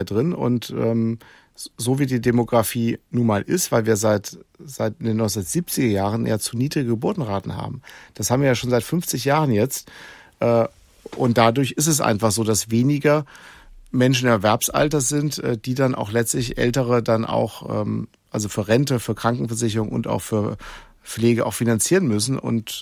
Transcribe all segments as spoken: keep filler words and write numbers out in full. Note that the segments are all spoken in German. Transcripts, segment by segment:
drin. Und ähm, so wie die Demografie nun mal ist, weil wir seit seit den neunzehnhundertsiebziger Jahren ja zu niedrige Geburtenraten haben. Das haben wir ja schon seit fünfzig Jahren jetzt. Äh, und dadurch ist es einfach so, dass weniger Menschen im Erwerbsalter sind, äh, die dann auch letztlich Ältere dann auch, ähm, also für Rente, für Krankenversicherung und auch für Pflege auch finanzieren müssen. Und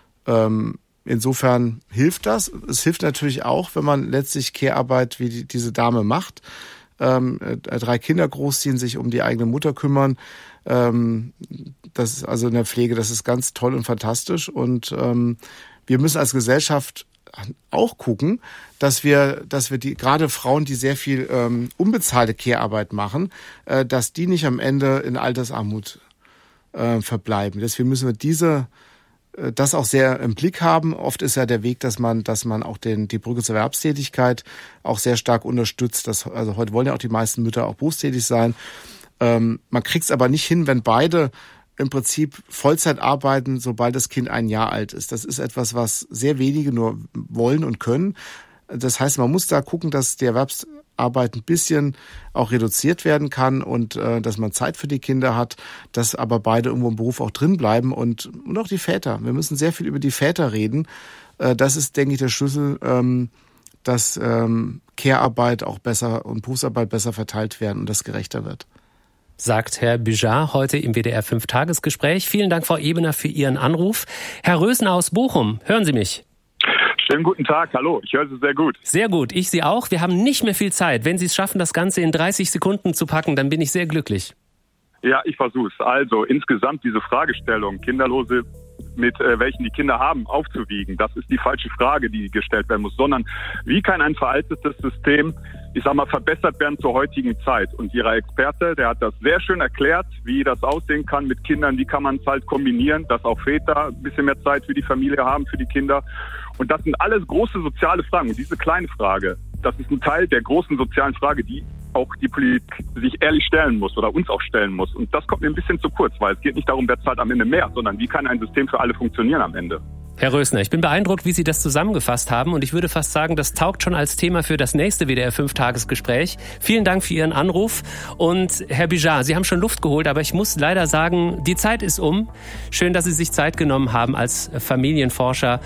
ähm, insofern hilft das. Es hilft natürlich auch, wenn man letztlich Care-Arbeit wie die, diese Dame macht, ähm, drei Kinder großziehen, sich um die eigene Mutter kümmern. Ähm, das ist also in der Pflege, das ist ganz toll und fantastisch. Und ähm, wir müssen als Gesellschaft auch gucken, dass wir, dass wir die, gerade Frauen, die sehr viel ähm, unbezahlte Care-Arbeit machen, äh, dass die nicht am Ende in Altersarmut äh, verbleiben. Deswegen müssen wir diese das auch sehr im Blick haben. Oft ist ja der Weg, dass man, dass man auch den, die Brücke zur Erwerbstätigkeit auch sehr stark unterstützt. Das, also heute wollen ja auch die meisten Mütter auch berufstätig sein. Ähm, man kriegt es aber nicht hin, wenn beide im Prinzip Vollzeit arbeiten, sobald das Kind ein Jahr alt ist. Das ist etwas, was sehr wenige nur wollen und können. Das heißt, man muss da gucken, dass die Erwerbsarbeit ein bisschen auch reduziert werden kann und äh, dass man Zeit für die Kinder hat, dass aber beide irgendwo im Beruf auch drin bleiben und, und auch die Väter. Wir müssen sehr viel über die Väter reden. Äh, das ist, denke ich, der Schlüssel, ähm, dass ähm, Care-Arbeit auch besser und Berufsarbeit besser verteilt werden und das gerechter wird. Sagt Herr Büjar heute im W D R fünf Tagesgespräch. Vielen Dank, Frau Ebener, für Ihren Anruf. Herr Rösner aus Bochum, hören Sie mich? Schönen guten Tag, hallo, ich höre Sie sehr gut. Sehr gut, ich Sie auch. Wir haben nicht mehr viel Zeit. Wenn Sie es schaffen, das Ganze in dreißig Sekunden zu packen, dann bin ich sehr glücklich. Ja, ich versuche es. Also insgesamt diese Fragestellung, Kinderlose mit äh, welchen die Kinder haben, aufzuwiegen, das ist die falsche Frage, die gestellt werden muss, sondern wie kann ein veraltetes System, ich sag mal, verbessert werden zur heutigen Zeit? Und Ihrer Experte, der hat das sehr schön erklärt, wie das aussehen kann mit Kindern, wie kann man es halt kombinieren, dass auch Väter ein bisschen mehr Zeit für die Familie haben, für die Kinder. Und das sind alles große soziale Fragen. Und diese kleine Frage, das ist ein Teil der großen sozialen Frage, die auch die Politik sich ehrlich stellen muss oder uns auch stellen muss. Und das kommt mir ein bisschen zu kurz, weil es geht nicht darum, wer zahlt am Ende mehr, sondern wie kann ein System für alle funktionieren am Ende. Herr Rösner, ich bin beeindruckt, wie Sie das zusammengefasst haben und ich würde fast sagen, das taugt schon als Thema für das nächste W D R fünf Tagesgespräch. Vielen Dank für Ihren Anruf und Herr Büjar, Sie haben schon Luft geholt, aber ich muss leider sagen, die Zeit ist um. Schön, dass Sie sich Zeit genommen haben, als Familienforscher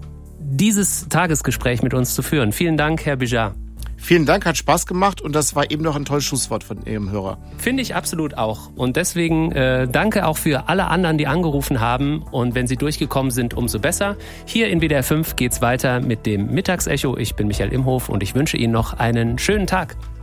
dieses Tagesgespräch mit uns zu führen. Vielen Dank, Herr Büjar. Vielen Dank, hat Spaß gemacht und das war eben noch ein tolles Schlusswort von Ihrem Hörer. Finde ich absolut auch. Und deswegen äh, danke auch für alle anderen, die angerufen haben. Und wenn Sie durchgekommen sind, umso besser. Hier in W D R fünf geht's weiter mit dem Mittagsecho. Ich bin Michael Imhof und ich wünsche Ihnen noch einen schönen Tag.